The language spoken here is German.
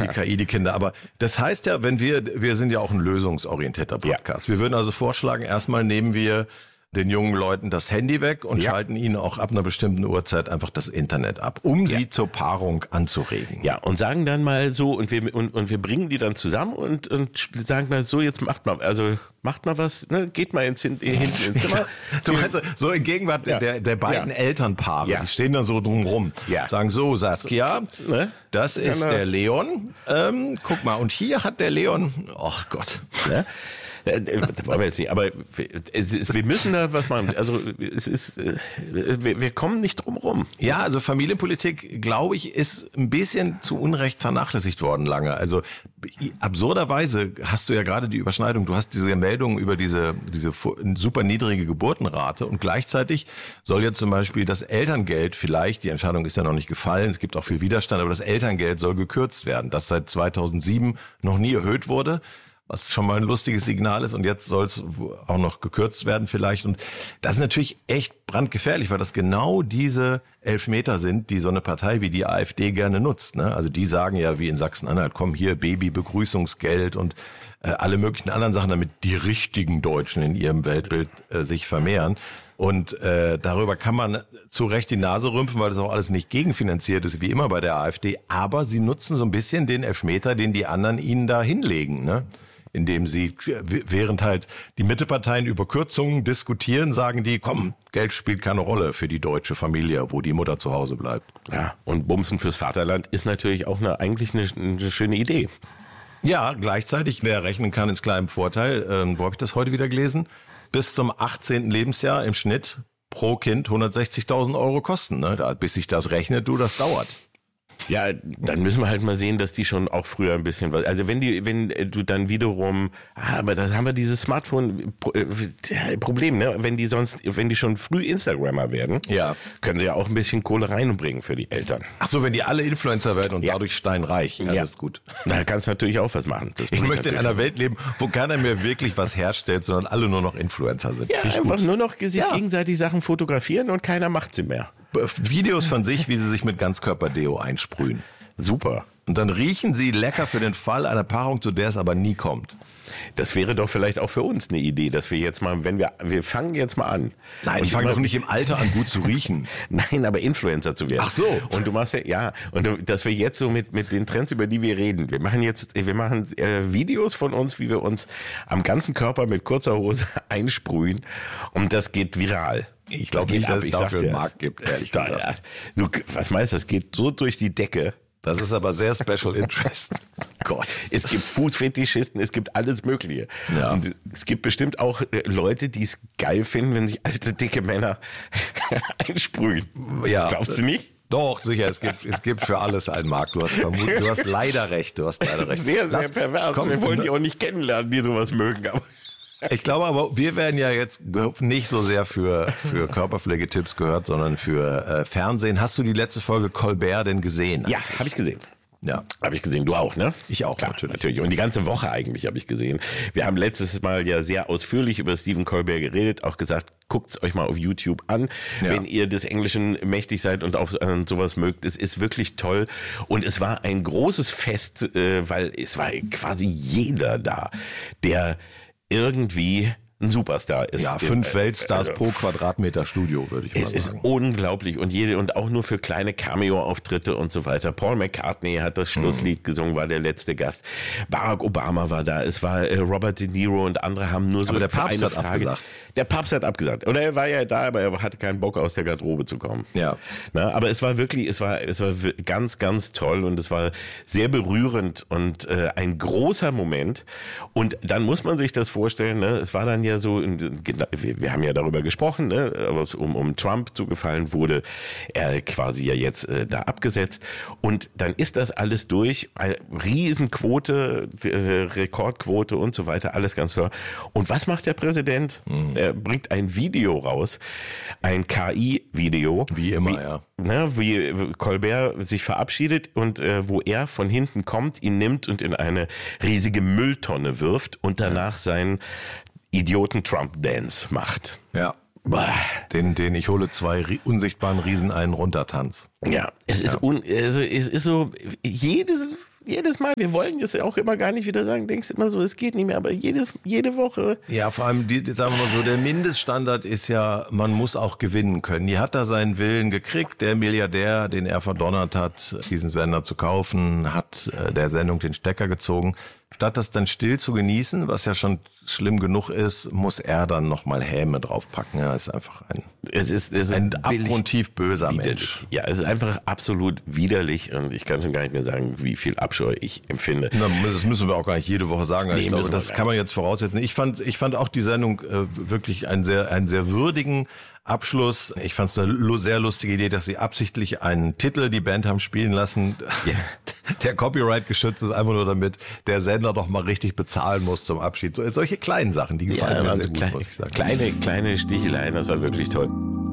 die KI die Kinder. Aber das heißt ja, wenn wir sind ja auch ein lösungsorientierter Podcast. Wir würden also vorschlagen, erstmal nehmen wir den jungen Leuten das Handy weg und schalten ihnen auch ab einer bestimmten Uhrzeit einfach das Internet ab, um sie zur Paarung anzuregen. Ja, und sagen dann mal so, und wir bringen die dann zusammen und sagen mal so, jetzt macht mal was, ne? Geht mal hinten ins Zimmer. Du meinst, so in Gegenwart der beiden Elternpaare, die stehen dann so drumrum, sagen so, Saskia, das ist der Leon, guck mal, und hier hat der Leon, ach Gott, ne? Wollen wir jetzt nicht, aber wir müssen da was machen. Also wir kommen nicht drum rum. Ja, also Familienpolitik, glaube ich, ist ein bisschen zu Unrecht vernachlässigt worden lange. Also absurderweise hast du ja gerade die Überschneidung, du hast diese Meldung über diese super niedrige Geburtenrate und gleichzeitig soll jetzt zum Beispiel das Elterngeld vielleicht, die Entscheidung ist ja noch nicht gefallen, es gibt auch viel Widerstand, aber das Elterngeld soll gekürzt werden, das seit 2007 noch nie erhöht wurde. Was schon mal ein lustiges Signal ist und jetzt soll es auch noch gekürzt werden vielleicht und das ist natürlich echt brandgefährlich, weil das genau diese Elfmeter sind, die so eine Partei wie die AfD gerne nutzt, ne? Also die sagen ja wie in Sachsen-Anhalt, komm hier Babybegrüßungsgeld und alle möglichen anderen Sachen, damit die richtigen Deutschen in ihrem Weltbild sich vermehren. Und darüber kann man zu Recht die Nase rümpfen, weil das auch alles nicht gegenfinanziert ist, wie immer bei der AfD. Aber sie nutzen so ein bisschen den Elfmeter, den die anderen ihnen da hinlegen, ne? Indem sie, während halt die Mitteparteien über Kürzungen diskutieren, sagen die, komm, Geld spielt keine Rolle für die deutsche Familie, wo die Mutter zu Hause bleibt. Ja, und Bumsen fürs Vaterland ist natürlich auch eigentlich eine schöne Idee. Ja, gleichzeitig, wer rechnen kann, ist klar im Vorteil. Wo habe ich das heute wieder gelesen? Bis zum 18. Lebensjahr im Schnitt pro Kind 160.000 Euro kosten. Ne? Bis sich das rechnet, das dauert. Ja, dann müssen wir halt mal sehen, dass die schon auch früher ein bisschen was, also wenn du dann wiederum, aber da haben wir dieses Smartphone-Problem, ne? Wenn die schon früh Instagrammer werden, können sie ja auch ein bisschen Kohle reinbringen für die Eltern. Ach so, wenn die alle Influencer werden und dadurch steinreich, das ist gut. Da kannst du natürlich auch was machen. Ich möchte in einer Welt leben, wo keiner mehr wirklich was herstellt, sondern alle nur noch Influencer sind. Ja, einfach nur noch sich gegenseitig Sachen fotografieren und keiner macht sie mehr. Videos von sich, wie sie sich mit Ganzkörper-Deo einsprühen. Super. Und dann riechen sie lecker für den Fall einer Paarung, zu der es aber nie kommt. Das wäre doch vielleicht auch für uns eine Idee, dass wir jetzt mal, wir fangen jetzt mal an. Nein, ich fange doch nicht im Alter an, gut zu riechen. Nein, aber Influencer zu werden. Ach so. Und du machst dass wir jetzt so mit den Trends, über die wir reden, wir machen Videos von uns, wie wir uns am ganzen Körper mit kurzer Hose einsprühen und das geht viral. Ich glaube nicht, dass es dafür einen Markt gibt, ehrlich gesagt. Du, was meinst du, das geht so durch die Decke. Das ist aber sehr Special Interest. Gott. Es gibt Fußfetischisten, es gibt alles Mögliche. Ja. Und es gibt bestimmt auch Leute, die es geil finden, wenn sich alte, dicke Männer einsprühen. Ja. Glaubst du nicht? Doch, sicher, es gibt für alles einen Markt. Du hast leider recht. Sehr, sehr pervers. Wir wollen die auch nicht kennenlernen, die sowas mögen. Aber ich glaube aber, wir werden ja jetzt nicht so sehr für Körperpflegetipps gehört, sondern für Fernsehen. Hast du die letzte Folge Colbert denn gesehen? Ja, habe ich gesehen. Ja. Habe ich gesehen. Du auch, ne? Ich auch, klar, natürlich. Und die ganze Woche eigentlich habe ich gesehen. Wir haben letztes Mal ja sehr ausführlich über Stephen Colbert geredet, auch gesagt, guckt's euch mal auf YouTube an, wenn ihr des Englischen mächtig seid und auf sowas mögt. Es ist wirklich toll. Und es war ein großes Fest, weil es war quasi jeder da, der irgendwie ein Superstar ist. Ja, 5 Weltstars pro Quadratmeter Studio, würde ich mal sagen. Es ist unglaublich und auch nur für kleine Cameo-Auftritte und so weiter. Paul McCartney hat das Schlusslied gesungen, war der letzte Gast. Barack Obama war da, es war Robert De Niro und andere haben nur so aber der Papst eine hat Frage. Abgesagt. Der Papst hat abgesagt. Oder er war ja da, aber er hatte keinen Bock, aus der Garderobe zu kommen. Ja. Na, aber es war ganz, ganz toll und es war sehr berührend und ein großer Moment. Und dann muss man sich das vorstellen, ne? Es war dann ja so, wir haben ja darüber gesprochen, ne? um Trump zugefallen wurde er quasi ja jetzt da abgesetzt. Und dann ist das alles durch, Riesenquote, Rekordquote und so weiter, alles ganz toll. Und was macht der Präsident? Er bringt ein Video raus, ein KI-Video. Wie immer, wie Colbert sich verabschiedet und wo er von hinten kommt, ihn nimmt und in eine riesige Mülltonne wirft und danach seinen Idioten-Trump-Dance macht. Ja. Den ich hole 2 unsichtbaren Riesen einen runtertanz. Ja, es ist so, jedes Mal, wir wollen das ja auch immer gar nicht wieder sagen, denkst immer so, es geht nicht mehr, aber jede Woche. Ja, vor allem, sagen wir mal so, der Mindeststandard ist ja, man muss auch gewinnen können. Die hat da seinen Willen gekriegt, der Milliardär, den er verdonnert hat, diesen Sender zu kaufen, hat der Sendung den Stecker gezogen. Statt das dann still zu genießen, was ja schon schlimm genug ist, muss er dann nochmal Häme draufpacken. Er ist einfach ein abgrundtief böser Mensch. Ja, es ist einfach absolut widerlich und ich kann schon gar nicht mehr sagen, wie viel Abscheu ich empfinde. Na, das müssen wir auch gar nicht jede Woche sagen. Nee, ich glaube, das kann man jetzt voraussetzen. Ich fand auch die Sendung wirklich einen sehr würdigen Abschluss. Ich fand es eine sehr lustige Idee, dass sie absichtlich einen Titel die Band haben spielen lassen, der Copyright geschützt ist, einfach nur damit der Sender doch mal richtig bezahlen muss zum Abschied. Solche kleinen Sachen, die gefallen mir sehr gut, muss ich sagen. Kleine Sticheleien, das war wirklich toll.